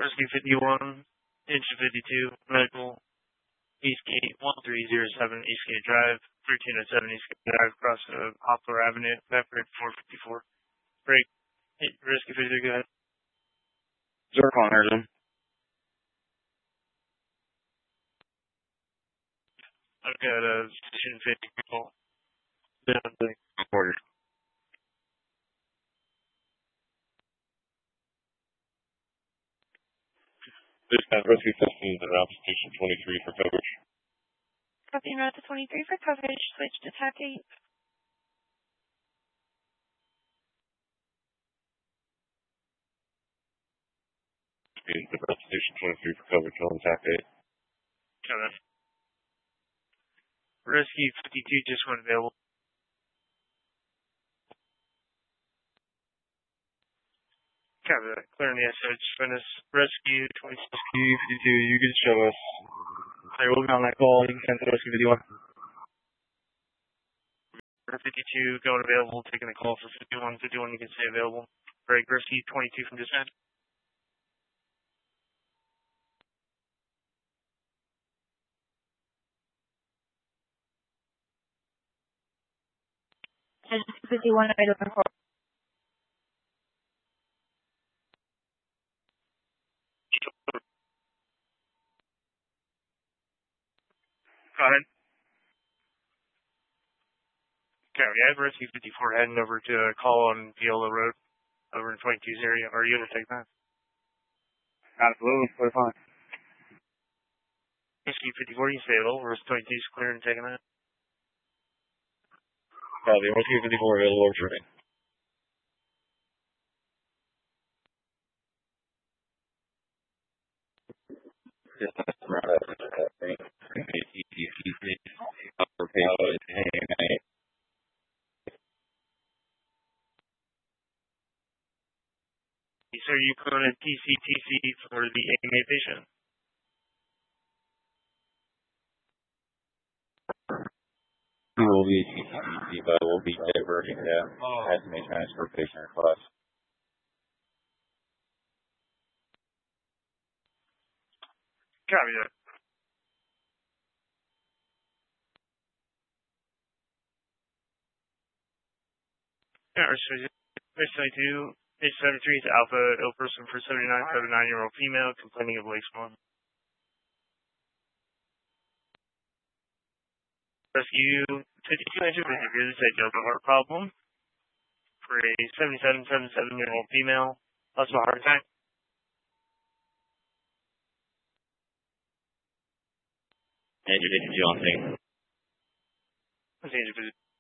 Rescue 51, Engine 52, Medical, Eastgate 1307, Eastgate Drive, 1307 Eastgate Drive, across Poplar Avenue, Bedford 454. Break. Hey, Rescue 53, go ahead. Zircon, Arizona. I've got a Station 50 call. Yeah, Order. Dispatch Rescue 15 to route Station 23 for coverage. Copy route to 23 for coverage. Switch to TAC 8. To route Station 23 for coverage on TAC 8. Copy. Rescue 52 just went available. Copy that. Clearing the SH. Venice Rescue 26. Rescue 52, you can show us. Hey, we'll be on that call. You can send to Rescue 51. 52 going available, taking a call for 51. 51, you can stay available. Break Rescue 22 from dispatch. Rescue 51, I don't know. Go ahead. Okay, I have Rescue 54 heading over to a call on Viola Road over in 22's area. Are you going to take that? Absolutely, we're fine. Rescue 54, you stay available. Rescue 22's clear and taking that. Copy, Rescue 54 available over training. So are you calling a TCTC for the AMA patient? Will be TCTC, but will be diverting that estimate transfer patient request. Copy that. Yeah, Rescue 22, 873 to Alpha, ill person for 79-year-old female, complaining of leg swelling. Rescue 52 engine visitors at Delta heart problem for a 77-year-old female, also a heart attack. Engine 52 on scene. That's engine visit.